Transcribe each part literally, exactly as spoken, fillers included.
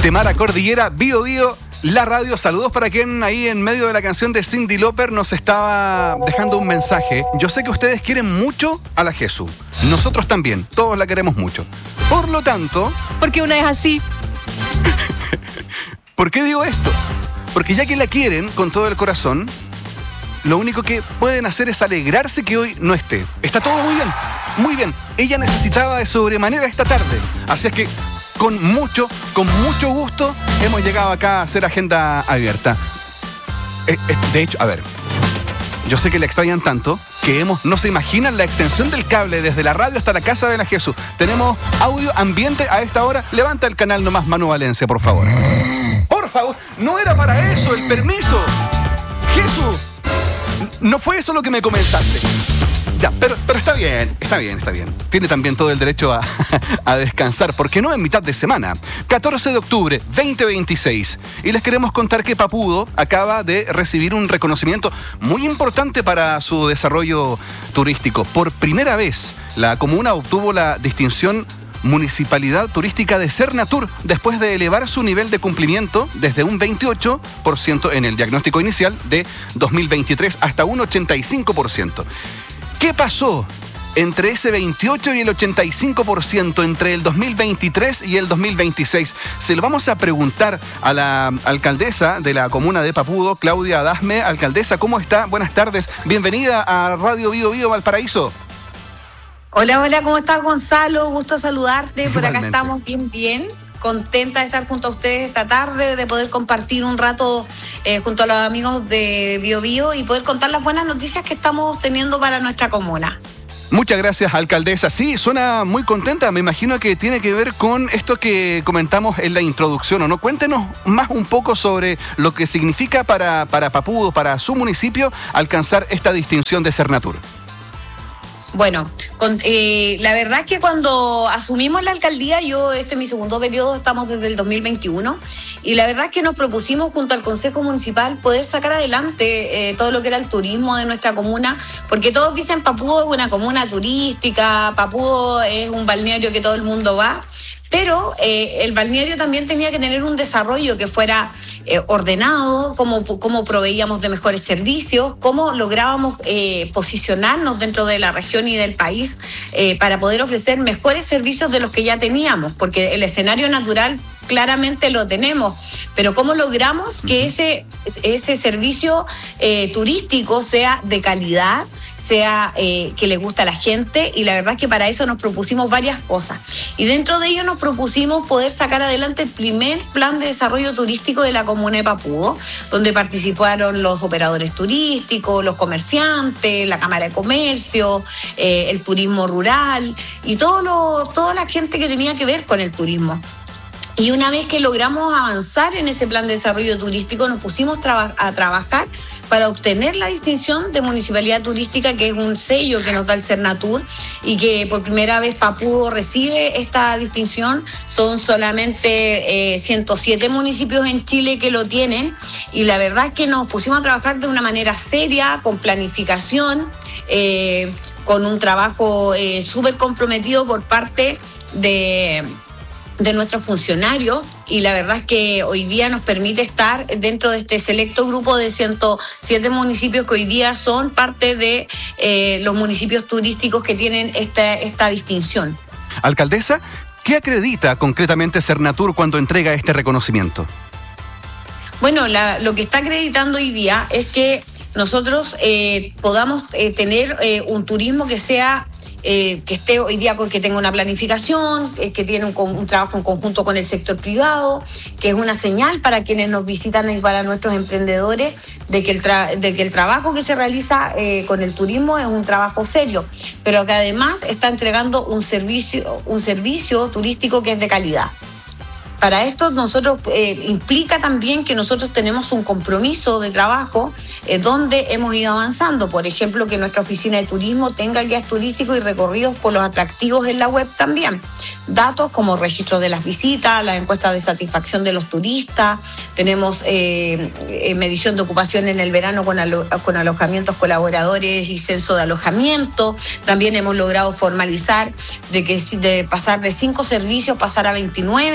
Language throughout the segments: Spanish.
de Mara Cordillera, Bío Bío, la radio. Saludos para quien ahí en medio de la canción de Cyndi Lauper nos estaba dejando un mensaje. Yo sé que ustedes quieren mucho a la Jesús. Nosotros también, todos la queremos mucho. Por lo tanto... Porque una es así. ¿Por qué digo esto? Porque ya que la quieren con todo el corazón, lo único que pueden hacer es alegrarse que hoy no esté. Está todo muy bien, muy bien. Ella necesitaba de sobremanera esta tarde. Así es que con mucho, con mucho gusto hemos llegado acá a hacer agenda abierta. Eh, eh, de hecho, a ver, yo sé que la extrañan tanto que hemos, no se imaginan la extensión del cable desde la radio hasta la casa de la Jesús. Tenemos audio ambiente a esta hora. Levanta el canal nomás, Manu Valencia, por favor. Por favor, no era para eso el permiso. Jesús, no fue eso lo que me comentaste. Ya, pero, pero está bien, está bien, está bien. Tiene también todo el derecho a, a descansar, porque no en mitad de semana. catorce de octubre, veinte veintiséis. Y les queremos contar que Papudo acaba de recibir un reconocimiento muy importante para su desarrollo turístico. Por primera vez, la comuna obtuvo la distinción Municipalidad Turística de Cernatur, después de elevar su nivel de cumplimiento desde un veintiocho por ciento en el diagnóstico inicial de dos mil veintitrés hasta un ochenta y cinco por ciento. ¿Qué pasó entre ese veintiocho y el ochenta y cinco por ciento entre el dos mil veintitrés y el dos mil veintiséis? Se lo vamos a preguntar a la alcaldesa de la comuna de Papudo, Claudia Adasme. Alcaldesa, ¿cómo está? Buenas tardes. Bienvenida a Radio Bío Bío Valparaíso. Hola, hola, ¿cómo estás, Gonzalo? Gusto saludarte. Por Igualmente. Acá estamos bien, bien. Contenta de estar junto a ustedes esta tarde, de poder compartir un rato eh, junto a los amigos de Bío Bío y poder contar las buenas noticias que estamos teniendo para nuestra comuna. Muchas gracias, alcaldesa. Sí, suena muy contenta. Me imagino que tiene que ver con esto que comentamos en la introducción, ¿o no? Cuéntenos más un poco sobre lo que significa para, para Papudo, para su municipio, alcanzar esta distinción de Cernatur. Bueno, con, eh, la verdad es que cuando asumimos la alcaldía, yo, este es mi segundo periodo, estamos desde el dos mil veintiuno, y la verdad es que nos propusimos junto al Consejo Municipal poder sacar adelante eh, todo lo que era el turismo de nuestra comuna, porque todos dicen Papudo es una comuna turística, Papudo es un balneario que todo el mundo va, pero eh, el balneario también tenía que tener un desarrollo que fuera eh, ordenado, cómo, cómo proveíamos de mejores servicios, cómo lográbamos eh, posicionarnos dentro de la región y del país eh, para poder ofrecer mejores servicios de los que ya teníamos, porque el escenario natural claramente lo tenemos, pero cómo logramos que ese, ese servicio eh, turístico sea de calidad, sea eh, que le gusta a la gente, y la verdad es que para eso nos propusimos varias cosas. Y dentro de ello nos propusimos poder sacar adelante el primer plan de desarrollo turístico de la comuna de Papudo, donde participaron los operadores turísticos, los comerciantes, la Cámara de Comercio, eh, el turismo rural y todo lo, toda la gente que tenía que ver con el turismo. Y una vez que logramos avanzar en ese plan de desarrollo turístico, nos pusimos traba- a trabajar para obtener la distinción de municipalidad turística, que es un sello que nos da el Cernatur, y que por primera vez Papudo recibe esta distinción. Son solamente eh, ciento siete municipios en Chile que lo tienen, y la verdad es que nos pusimos a trabajar de una manera seria, con planificación, eh, con un trabajo eh, súper comprometido por parte de... de nuestros funcionarios, y la verdad es que hoy día nos permite estar dentro de este selecto grupo de ciento siete municipios que hoy día son parte de eh, los municipios turísticos que tienen esta, esta distinción. Alcaldesa, ¿qué acredita concretamente Cernatur cuando entrega este reconocimiento? Bueno, la, lo que está acreditando hoy día es que nosotros eh, podamos eh, tener eh, un turismo que sea Eh, que esté hoy día, que tenga una planificación, eh, que tiene un, un trabajo en conjunto con el sector privado, que es una señal para quienes nos visitan y para nuestros emprendedores de que el, tra- de que el trabajo que se realiza eh, con el turismo es un trabajo serio, pero que además está entregando un servicio, un servicio turístico que es de calidad. Para esto nosotros eh, implica también que nosotros tenemos un compromiso de trabajo eh, donde hemos ido avanzando. Por ejemplo, que nuestra oficina de turismo tenga guías turísticos y recorridos por los atractivos en la web también. Datos como registro de las visitas, la encuesta de satisfacción de los turistas, tenemos eh, eh, medición de ocupación en el verano con, alo- con alojamientos colaboradores y censo de alojamiento. También hemos logrado formalizar de que de pasar de cinco servicios, pasar a veintinueve servicios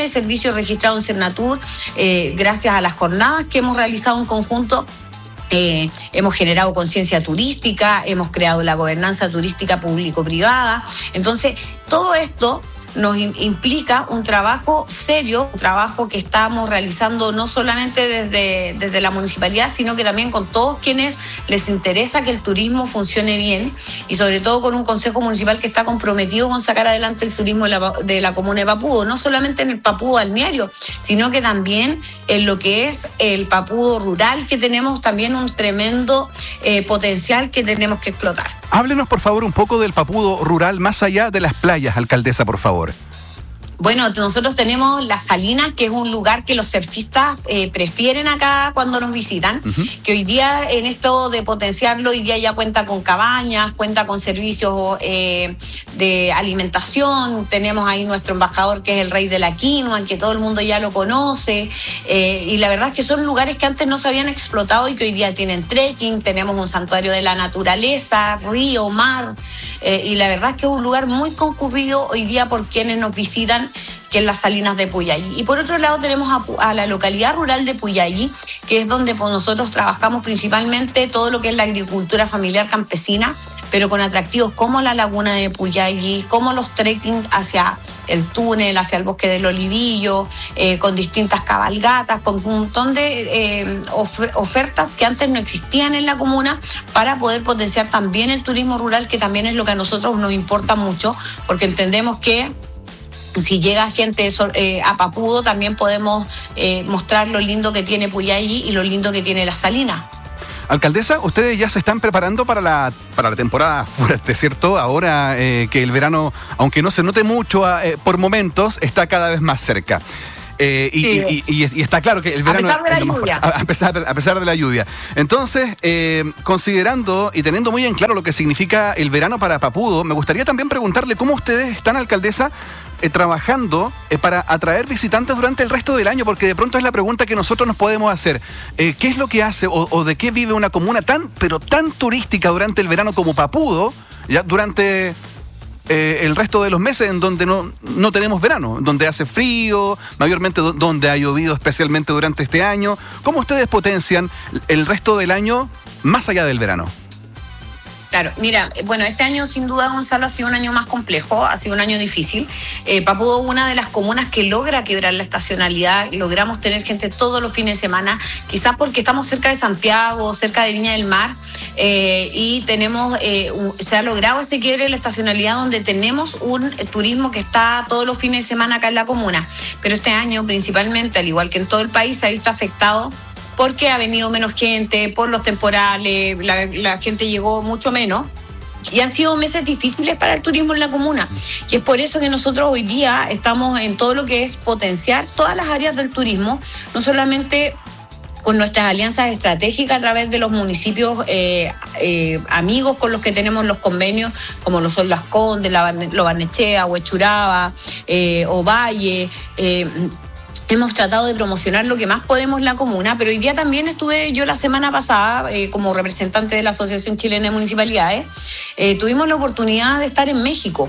servicio registrado en Cernatur, eh, gracias a las jornadas que hemos realizado en conjunto. Eh, hemos generado conciencia turística, hemos creado la gobernanza turística público-privada. Entonces, todo esto nos implica un trabajo serio, un trabajo que estamos realizando no solamente desde, desde la municipalidad, sino que también con todos quienes les interesa que el turismo funcione bien, y sobre todo con un consejo municipal que está comprometido con sacar adelante el turismo de la, de la comuna de Papudo, no solamente en el Papudo balneario, sino que también en lo que es el Papudo rural, que tenemos también un tremendo eh, potencial que tenemos que explotar. Háblenos, por favor, un poco del Papudo rural, más allá de las playas, alcaldesa, por favor. Bueno, nosotros tenemos Las Salinas, que es un lugar que los surfistas eh, prefieren acá cuando nos visitan, uh-huh. que hoy día, en esto de potenciarlo, hoy día ya cuenta con cabañas, cuenta con servicios eh, de alimentación. Tenemos ahí nuestro embajador, que es el rey de la quinoa, que todo el mundo ya lo conoce, eh, y la verdad es que son lugares que antes no se habían explotado y que hoy día tienen trekking. Tenemos un santuario de la naturaleza, río, mar, eh, y la verdad es que es un lugar muy concurrido hoy día por quienes nos visitan, que es Las Salinas de Puyallí. Y por otro lado tenemos a, a la localidad rural de Puyallí, que es donde pues, nosotros trabajamos principalmente todo lo que es la agricultura familiar campesina, pero con atractivos como la laguna de Puyallí, como los trekking hacia el túnel, hacia el bosque del Olivillo, eh, con distintas cabalgatas, con un montón de eh, of- ofertas que antes no existían en la comuna, para poder potenciar también el turismo rural, que también es lo que a nosotros nos importa mucho, porque entendemos que si llega gente eh, a Papudo, también podemos eh, mostrar lo lindo que tiene Puyallí y lo lindo que tiene Las Salinas. Alcaldesa, ustedes ya se están preparando para la para la temporada fuerte, ¿cierto? Ahora eh, que el verano, aunque no se note mucho eh, por momentos, está cada vez más cerca. Eh, y, sí. y, y, y está claro que el verano... A pesar de la lluvia. A, a, pesar, a pesar de la lluvia. Entonces, eh, considerando y teniendo muy en claro lo que significa el verano para Papudo, me gustaría también preguntarle cómo ustedes están, alcaldesa, eh, trabajando eh, para atraer visitantes durante el resto del año, porque de pronto es la pregunta que nosotros nos podemos hacer. Eh, ¿Qué es lo que hace o, o de qué vive una comuna tan, pero tan turística durante el verano como Papudo, ya durante... Eh, el resto de los meses en donde no, no tenemos verano, donde hace frío, mayormente do, donde ha llovido especialmente durante este año? ¿Cómo ustedes potencian el resto del año más allá del verano? Claro, mira, bueno, este año sin duda, Gonzalo, ha sido un año más complejo, ha sido un año difícil. Eh, Papudo es una de las comunas que logra quebrar la estacionalidad, logramos tener gente todos los fines de semana, quizás porque estamos cerca de Santiago, cerca de Viña del Mar, eh, y tenemos, eh, un, se ha logrado ese quiebre de la estacionalidad, donde tenemos un eh, turismo que está todos los fines de semana acá en la comuna. Pero este año, principalmente, al igual que en todo el país, se ha visto afectado porque ha venido menos gente, por los temporales, la, la gente llegó mucho menos, y han sido meses difíciles para el turismo en la comuna. Y es por eso que nosotros hoy día estamos en todo lo que es potenciar todas las áreas del turismo, no solamente con nuestras alianzas estratégicas a través de los municipios eh, eh, amigos con los que tenemos los convenios, como lo son Las Condes, la, Lo Barnechea, Huechuraba, eh, Ovalle. Eh, Hemos tratado de promocionar lo que más podemos en la comuna, pero hoy día también estuve yo la semana pasada eh, como representante de la Asociación Chilena de Municipalidades. Eh, tuvimos la oportunidad de estar en México.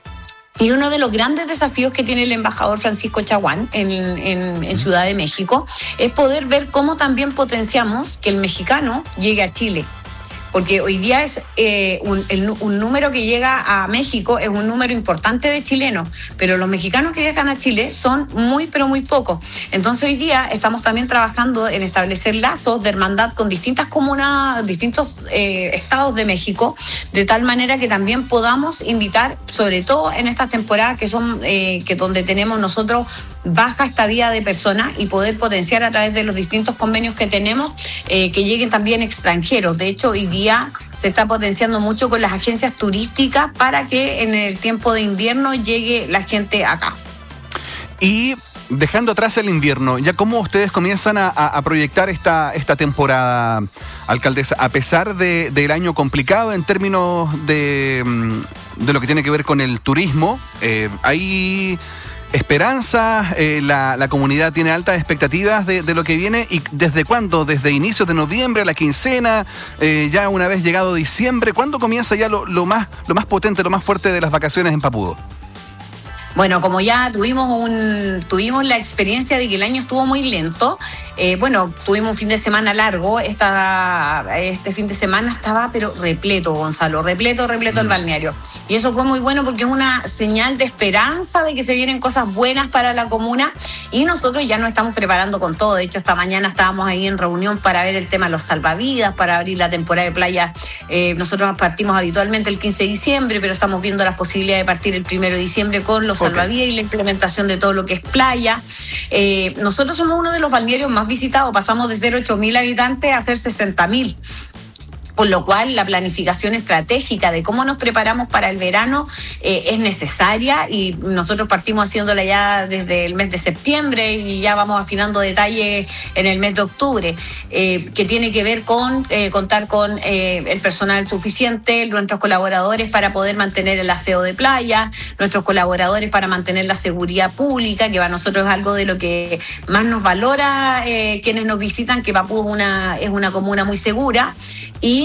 Y uno de los grandes desafíos que tiene el embajador Francisco Chaguán en, en, en Ciudad de México es poder ver cómo también potenciamos que el mexicano llegue a Chile. Porque hoy día es eh, un, el, un número que llega a México, es un número importante de chilenos, pero los mexicanos que viajan a Chile son muy, pero muy pocos. Entonces hoy día estamos también trabajando en establecer lazos de hermandad con distintas comunas, distintos eh, estados de México, de tal manera que también podamos invitar, sobre todo en estas temporadas que son eh, que donde tenemos nosotros baja estadía de personas, y poder potenciar a través de los distintos convenios que tenemos eh, que lleguen también extranjeros. De hecho, hoy día se está potenciando mucho con las agencias turísticas para que en el tiempo de invierno llegue la gente acá. Y dejando atrás el invierno, ¿ya cómo ustedes comienzan a, a proyectar esta, esta temporada, alcaldesa? A pesar de, del año complicado en términos de, de lo que tiene que ver con el turismo, eh, hay esperanza, eh, la, la comunidad tiene altas expectativas de, de lo que viene. ¿Y desde cuándo? ¿Desde inicios de noviembre, a la quincena? Eh, ya una vez llegado diciembre, ¿cuándo comienza ya lo, lo, más, lo más potente, lo más fuerte de las vacaciones en Papudo? Bueno, como ya tuvimos un tuvimos la experiencia de que el año estuvo muy lento, eh, bueno, tuvimos un fin de semana largo, esta, este fin de semana estaba pero repleto, Gonzalo, repleto, repleto mm. el balneario. Y eso fue muy bueno porque es una señal de esperanza de que se vienen cosas buenas para la comuna y nosotros ya nos estamos preparando con todo. De hecho, esta mañana estábamos ahí en reunión para ver el tema de los salvavidas, para abrir la temporada de playa. Eh, nosotros partimos habitualmente el quince de diciembre, pero estamos viendo las posibilidades de partir el primero de diciembre con los okay. salvavidas y la implementación de todo lo que es playa. Eh, nosotros somos uno de los balnearios más visitados, pasamos de ser ocho mil habitantes a ser sesenta mil. Por lo cual la planificación estratégica de cómo nos preparamos para el verano eh, es necesaria y nosotros partimos haciéndola ya desde el mes de septiembre y ya vamos afinando detalles en el mes de octubre, eh, que tiene que ver con eh, contar con eh, el personal suficiente, nuestros colaboradores para poder mantener el aseo de playa, nuestros colaboradores para mantener la seguridad pública, que para nosotros es algo de lo que más nos valora eh, quienes nos visitan, que Papúa es una, es una comuna muy segura, y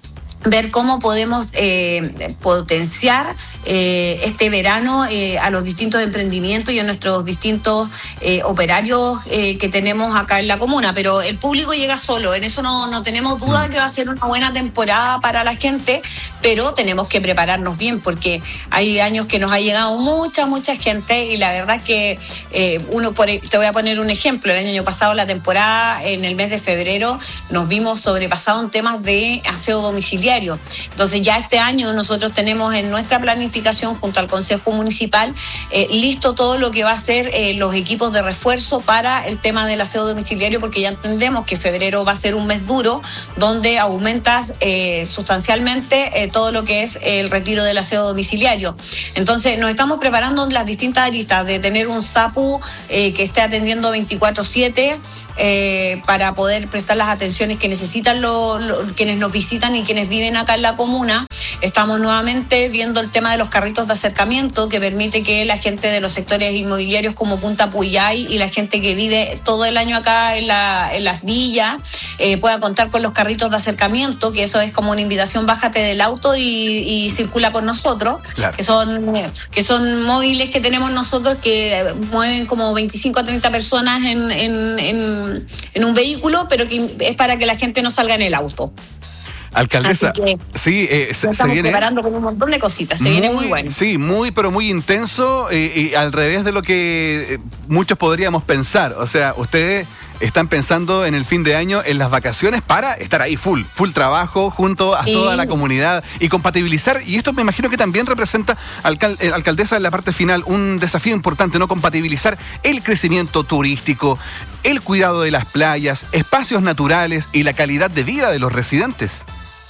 ver cómo podemos eh, potenciar eh, este verano eh, a los distintos emprendimientos y a nuestros distintos eh, operarios eh, que tenemos acá en la comuna. Pero el público llega solo, en eso no, no tenemos duda que va a ser una buena temporada para la gente, pero tenemos que prepararnos bien porque hay años que nos ha llegado mucha, mucha gente y la verdad que eh, uno, por, te voy a poner un ejemplo, el año pasado la temporada en el mes de febrero nos vimos sobrepasados en temas de aseo domiciliario. Entonces ya este año nosotros tenemos en nuestra planificación junto al Consejo Municipal eh, listo todo lo que va a ser eh, los equipos de refuerzo para el tema del aseo domiciliario, porque ya entendemos que febrero va a ser un mes duro donde aumentas eh, sustancialmente eh, todo lo que es el retiro del aseo domiciliario. Entonces nos estamos preparando en las distintas aristas de tener un SAPU eh, que esté atendiendo veinticuatro siete Eh, para poder prestar las atenciones que necesitan lo, lo, quienes nos visitan y quienes viven acá en la comuna. Estamos nuevamente viendo el tema de los carritos de acercamiento que permite que la gente de los sectores inmobiliarios como Punta Puyay y la gente que vive todo el año acá en, la, en las villas eh, pueda contar con los carritos de acercamiento, que eso es como una invitación, bájate del auto y, y circula con nosotros, claro. que, son, que son móviles que tenemos nosotros que mueven como veinticinco a treinta personas en, en, en en un vehículo, pero que es para que la gente no salga en el auto. Alcaldesa, sí, eh, se, estamos se viene preparando con un montón de cositas, se muy, viene muy bueno. Sí, muy, pero muy intenso eh, y al revés de lo que muchos podríamos pensar. O sea, ustedes están pensando en el fin de año, en las vacaciones, para estar ahí full, full trabajo junto a sí. toda la comunidad y compatibilizar, y esto me imagino que también representa, alcal, eh, alcaldesa, en la parte final, un desafío importante, ¿no? Compatibilizar el crecimiento turístico, el cuidado de las playas, espacios naturales y la calidad de vida de los residentes.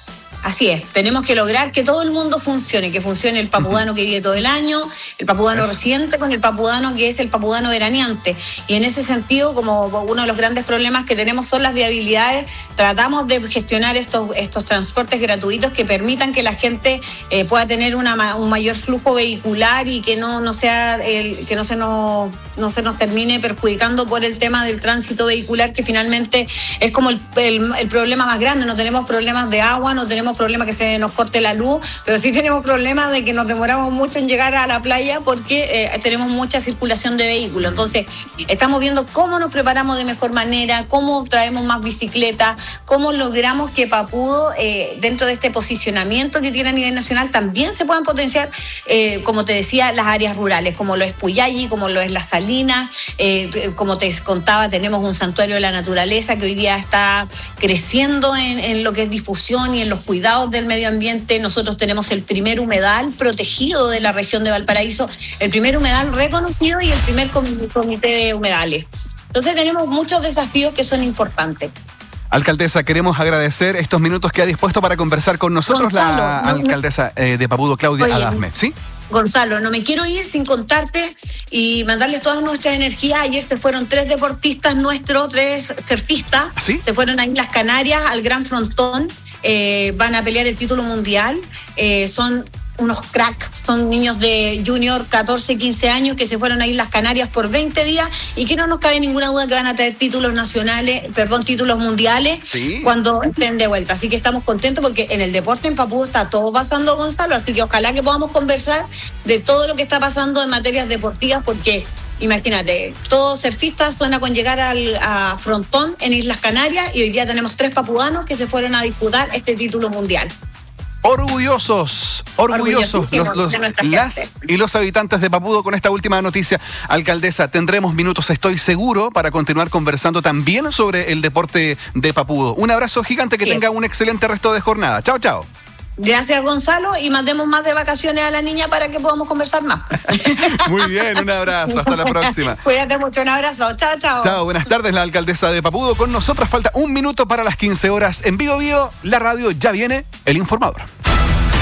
Así es, tenemos que lograr que todo el mundo funcione, que funcione el papudano que vive todo el año, el papudano Eso. residente con el papudano que es el papudano veraneante. Y en ese sentido, como uno de los grandes problemas que tenemos son las viabilidades, tratamos de gestionar estos, estos transportes gratuitos que permitan que la gente eh, pueda tener una, un mayor flujo vehicular y que no, no sea el, que no se nos, no se nos termine perjudicando por el tema del tránsito vehicular, que finalmente es como el, el, el problema más grande. No tenemos problemas de agua, no tenemos problemas que se nos corte la luz, pero sí tenemos problemas de que nos demoramos mucho en llegar a la playa porque eh, tenemos mucha circulación de vehículos. Entonces, estamos viendo cómo nos preparamos de mejor manera, cómo traemos más bicicletas, cómo logramos que Papudo, eh, dentro de este posicionamiento que tiene a nivel nacional, también se puedan potenciar, eh, como te decía, las áreas rurales, como lo es Puyalli, como lo es La Salina, eh, como te contaba, tenemos un santuario de la naturaleza que hoy día está creciendo en, en lo que es difusión y en los cuidados del medio ambiente. Nosotros tenemos el primer humedal protegido de la región de Valparaíso, el primer humedal reconocido y el primer comité de humedales. Entonces tenemos muchos desafíos que son importantes. Alcaldesa, queremos agradecer estos minutos que ha dispuesto para conversar con nosotros Gonzalo, la no, alcaldesa eh, de Papudo, Claudia Oye, Adasme. ¿Sí? Gonzalo, no me quiero ir sin contarte y mandarles todas nuestras energías. Ayer se fueron tres deportistas nuestros, tres surfistas, ¿sí? Se fueron a Islas Canarias, al Gran Frontón. Eh, van a pelear el título mundial. Eh, son unos cracks, son niños de junior catorce, quince años que se fueron a Islas Canarias por veinte días y que no nos cabe ninguna duda que van a traer títulos nacionales, perdón, títulos mundiales ¿Sí? cuando estén de vuelta. Así que estamos contentos porque en el deporte en Papudo está todo pasando, Gonzalo, así que ojalá que podamos conversar de todo lo que está pasando en materias deportivas, porque imagínate, todo surfista suena con llegar al, a Frontón en Islas Canarias y hoy día tenemos tres papudanos que se fueron a disputar este título mundial. Orgullosos, orgullosos los, los, las y los habitantes de Papudo con esta última noticia. Alcaldesa, tendremos minutos, estoy seguro, para continuar conversando también sobre el deporte de Papudo. Un abrazo gigante, que sí tenga es. un excelente resto de jornada. Chao, chao. Gracias, Gonzalo, y mandemos más de vacaciones a la niña para que podamos conversar más. Muy bien, un abrazo, hasta la próxima. Cuídate mucho, un abrazo, chao, chao. Chao, buenas tardes, la alcaldesa de Papudo con nosotras. Falta un minuto para las quince horas en Vivo Vivo, la radio, ya viene el informador.